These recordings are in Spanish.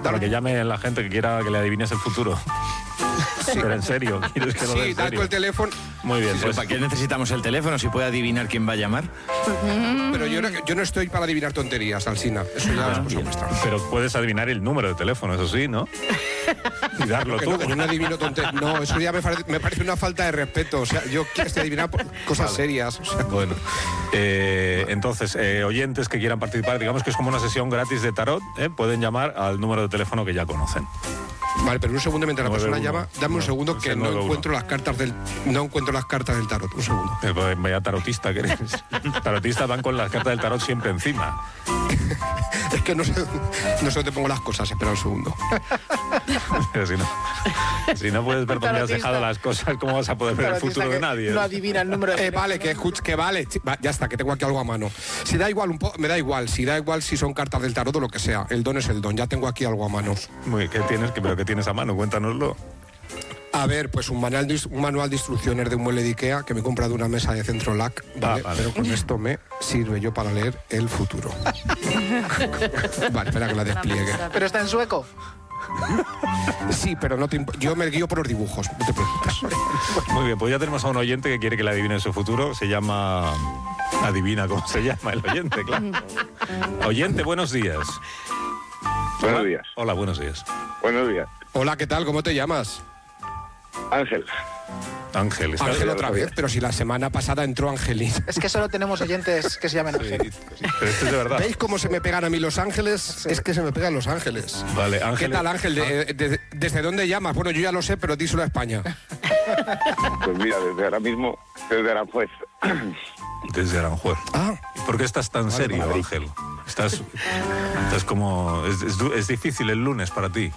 para que llame la gente que quiera que le adivines el futuro. Sí. Pero en serio, ¿quieres que lo dé en da serio? el teléfono. Muy bien, Sí, pues ¿para qué necesitamos el teléfono si puede adivinar quién va a llamar? Pero yo no estoy para adivinar tonterías, Alsina. Eso ya es cosa vuestra. pero puedes adivinar el número de teléfono, eso sí, ¿no? Y darlo Que tú. no, que yo no adivino tonterías. No, eso ya me parece una falta de respeto. O sea, yo quiero adivinar cosas serias. O sea. Bueno, entonces, oyentes que quieran participar, digamos que es como una sesión gratis de tarot, pueden llamar al número de teléfono que ya conocen. Vale, pero un segundo mientras la persona 91. llama, dame un segundo que no 91. encuentro las cartas del tarot. Un segundo. Pues vaya tarotista que eres. Tarotistas van con las cartas del tarot siempre encima. Es que no sé dónde pongo las cosas, espera un segundo. Pero si no puedes ver dónde has dejado las cosas, ¿cómo vas a poder ver el futuro de nadie? No adivina el número de Vale, que vale, ya está, que tengo aquí algo a mano. Si da igual me da igual si son cartas del tarot o lo que sea, el don es el don, ya tengo aquí algo a mano. ¿Pero qué tienes a mano? Cuéntanoslo. A ver, pues un manual de instrucciones de un mueble de Ikea que me he comprado una mesa de Centrolac, ¿vale? Vale. Pero con esto me sirve yo para leer el futuro. Vale, espera que la despliegue. Pero está en sueco. Sí, pero yo me guío por los dibujos, no te preocupes. Muy bien, pues ya tenemos a un oyente que quiere que le adivine su futuro. Se llama... Adivina cómo se llama el oyente, claro. Oyente, buenos días. Buenos días. Hola, buenos días. Buenos días. Hola, ¿qué tal? ¿Cómo te llamas? Ángel. Ángel, ¿estás? Ángel otra vez, pero si la semana pasada entró Angelín. Es que solo tenemos oyentes que se llaman Ángel. Pero esto es de verdad. ¿Veis cómo se me pegan a mí Los Ángeles? Sí. Es que se me pegan Los Ángeles. Vale, Ángel. ¿Qué tal, Ángel? ¿Desde dónde llamas? Bueno, yo ya lo sé, pero díselo a España. Pues mira, desde ahora mismo, desde Aranjuez. Desde Aranjuez. Ah. ¿Y por qué estás tan serio, Madrid. Ángel? Estás como... Es difícil el lunes para ti.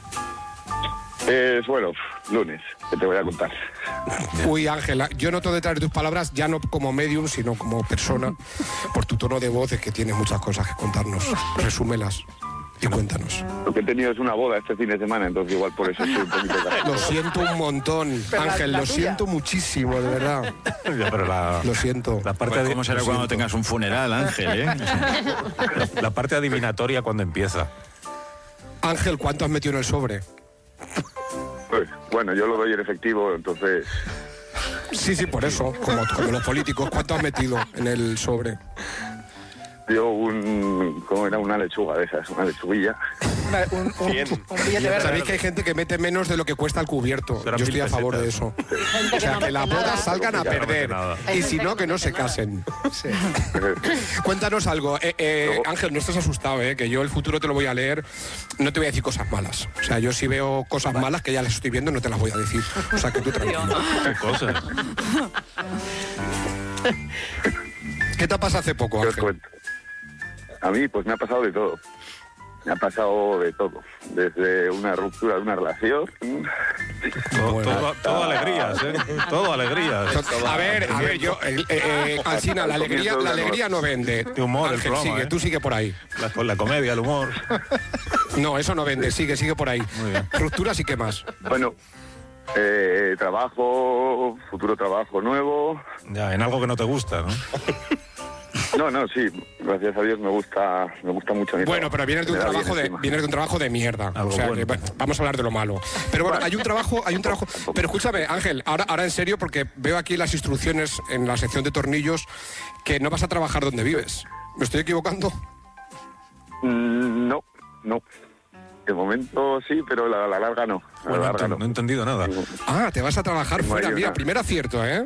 Bueno, lunes, que te voy a contar. Uy, Ángela, yo noto detrás de tus palabras, ya no como medium, sino como persona, por tu tono de voz, de que tienes muchas cosas que contarnos. Resúmelas y cuéntanos. Lo que he tenido es una boda este fin de semana, entonces igual por eso estoy un poquito cansado. Lo siento un montón, Pero Ángel, la lo tuya. siento muchísimo, de verdad. Ya, pero Lo siento. la parte ¿Cómo será lo cuando siento. tengas un funeral, Ángel, La parte adivinatoria cuando empieza. Ángel, ¿cuánto has metido en el sobre? Pues, bueno, yo lo doy en efectivo, entonces... Sí, por eso, como los políticos, ¿cuánto has metido en el sobre? Yo ¿cómo era? Una lechuga de esas, una lechuguilla. Un billete verde. Sabéis que hay gente que mete menos de lo que cuesta el cubierto. Serán Yo estoy 1000 a favor de eso. pesetas. O sea, que las bodas salgan a Ya no mete perder. nada. Y si no, que no se casen. Sí. Cuéntanos algo. Ángel, no estés asustado, que yo el futuro te lo voy a leer. No te voy a decir cosas malas. O sea, yo si veo cosas malas que ya las estoy viendo, no te las voy a decir. O sea, que tú tranquilo. ¿Qué cosas? ¿Qué te pasa hace poco, ¿Qué os Ángel? cuento? A mí, pues me ha pasado de todo. Me ha pasado de todo. Desde una ruptura de una relación... Todo alegrías, ¿eh? Todo alegrías. A ver, yo, Alsina, la alegría no vende. De humor, el Ángel, programa, sigue, ¿eh? tú sigue por ahí. La comedia, el humor. No, eso no vende, sigue por ahí. Muy bien. Rupturas y qué más. Bueno, trabajo, futuro trabajo nuevo... Ya, en algo que no te gusta, ¿no? No, sí, gracias a Dios me gusta mucho mi Bueno, trabajo. pero vienes de un Me da bien trabajo encima. vienes de un trabajo de mierda. Algo O sea, bueno. que, vamos a hablar de lo malo. Pero bueno, hay un trabajo. Pero escúchame, Ángel, ahora en serio, porque veo aquí las instrucciones en la sección de tornillos que no vas a trabajar donde vives. ¿Me estoy equivocando? No. De momento sí, pero a la larga no. A la Bueno, larga no he no. entendido nada. Ah, te vas a trabajar Tengo fuera. ahí Mira, una- primer acierto, ¿eh?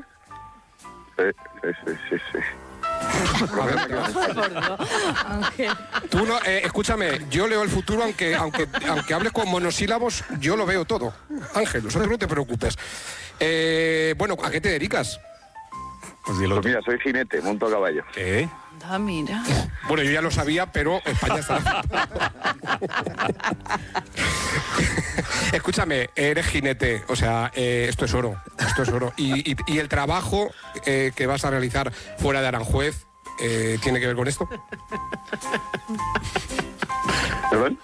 Sí. A ver, Ángel. tú no, escúchame, yo leo el futuro, aunque hables con monosílabos, yo lo veo todo. Ángel, nosotros no te preocupes. Bueno, ¿a qué te dedicas? Pues dilo Pues tú. mira, soy jinete, monto a caballo. ¿Qué? Ah, mira. Bueno, yo ya lo sabía, pero España está... Escúchame, eres jinete, o sea, esto es oro. Y el trabajo que vas a realizar fuera de Aranjuez, ¿tiene que ver con esto? ¿Perdón?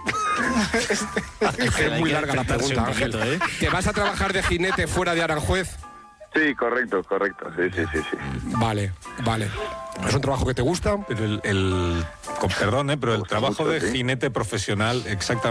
Es que es muy larga la pregunta, Ángel. ¿Te vas a trabajar de jinete fuera de Aranjuez? Sí, correcto. Sí. Vale. ¿Es un trabajo que te gusta? Pero con perdón, pero el Gusta trabajo mucho, de sí. jinete profesional exactamente.